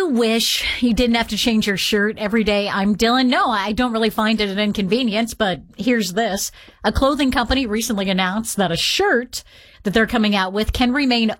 you wish you didn't have to change your shirt every day? I'm Dylan. No, I don't really find it an inconvenience, but here's this. A clothing company recently announced that a shirt that they're coming out with can remain